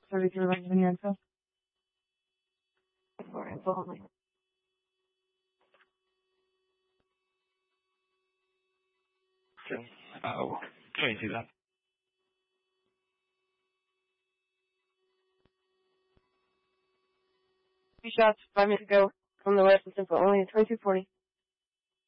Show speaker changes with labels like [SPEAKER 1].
[SPEAKER 1] 33 lines in your info.
[SPEAKER 2] For info only.
[SPEAKER 3] Go ahead and do that.
[SPEAKER 2] 2 shots, 5 minutes ago, from the west, it's info only, 2240.